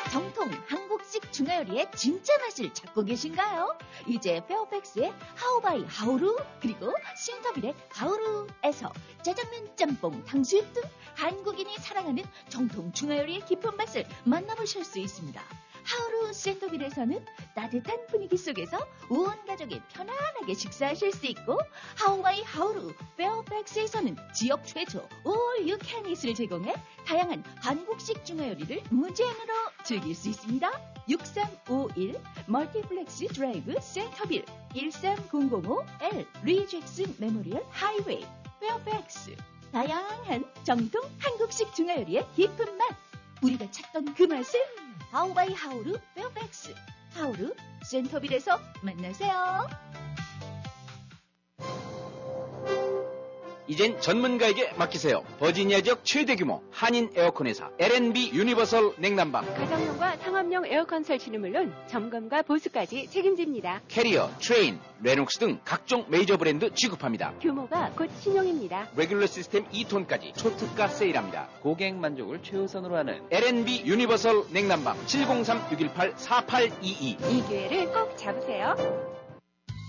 정통 한국식 중화요리의 진짜 맛을 찾고 계신가요? 이제 페어팩스의 하우바이 하우루 그리고 신터빌의 하우루에서 짜장면, 짬뽕, 탕수육 등 한국인이 사랑하는 정통 중화요리의 깊은 맛을 만나보실 수 있습니다. 하우루 센터빌에서는 따뜻한 분위기 속에서 온 가족이 편안하게 식사하실 수 있고, 하우바이 하우루 페어팩스에서는 지역 최초 All You Can Eat을 제공해 다양한 한국식 중화요리를 무제한으로 즐길 수 있습니다. 6351 멀티플렉스 드라이브 센터빌 13005L 리잭슨 메모리얼 하이웨이 페어팩스. 다양한 정통 한국식 중화요리의 깊은 맛, 우리가 찾던 그 맛을 하우바이 하우루 페어팩스 하우루 센터빌에서 만나세요. 이젠 전문가에게 맡기세요. 버지니아 지역 최대 규모 한인 에어컨 회사 L&B 유니버설 냉난방. 가정용과 상업용 에어컨 설치는 물론 점검과 보수까지 책임집니다. 캐리어, 트레인, 레녹스 등 각종 메이저 브랜드 취급합니다. 규모가 곧 신용입니다. 레귤러 시스템 2톤까지 초특가 세일합니다. 고객 만족을 최우선으로 하는 L&B 유니버설 냉난방 703-618-4822. 이 기회를 꼭 잡으세요.